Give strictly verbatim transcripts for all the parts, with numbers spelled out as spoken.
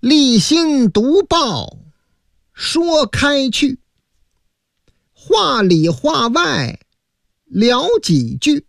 立心读报说开去，话里话外聊几句。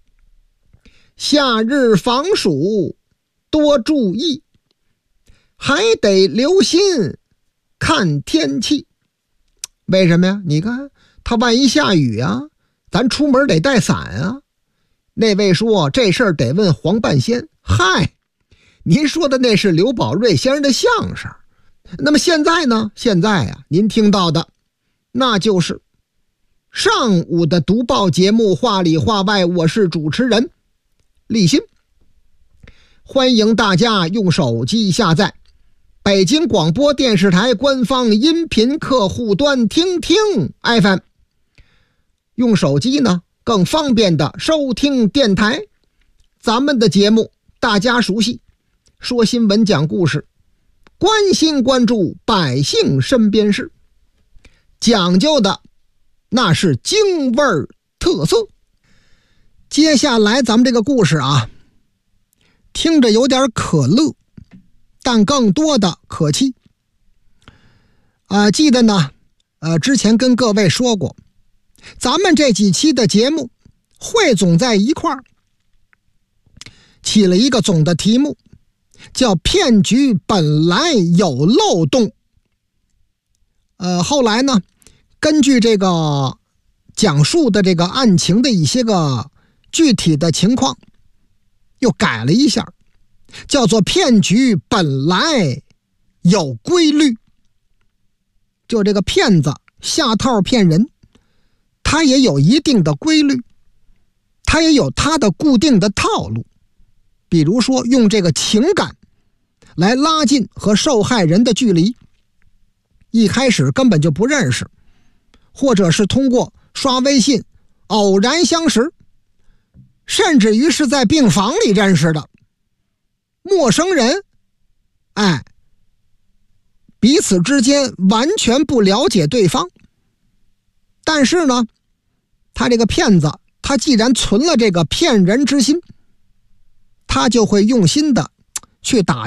夏日防暑多注意，还得留心看天气。为什么呀？你看他万一下雨啊，咱出门得带伞啊。那位说这事儿得问黄半仙。嗨，您说的那是刘宝瑞先生的相声。那么现在呢？现在啊，您听到的那就是上午的读报节目，话里话外，我是主持人立新。欢迎大家用手机下载北京广播电视台官方音频客户端听听 F M， 用手机呢更方便的收听电台。咱们的节目大家熟悉，说新闻讲故事，关心关注百姓身边事，讲究的那是京味儿特色。接下来咱们这个故事啊，听着有点可乐，但更多的可气。啊、呃，记得呢，呃，之前跟各位说过，咱们这几期的节目汇总在一块儿，起了一个总的题目，叫骗局本来有漏洞。呃，后来呢，根据这个讲述的这个案情的一些个具体的情况，又改了一下，叫做骗局本来有规律。就这个骗子下套骗人，他也有一定的规律，他也有他的固定的套路。比如说用这个情感来拉近和受害人的距离，一开始根本就不认识，或者是通过刷微信偶然相识，甚至于是在病房里认识的陌生人，哎，彼此之间完全不了解对方。但是呢，他这个骗子，他既然存了这个骗人之心，他就会用心的去打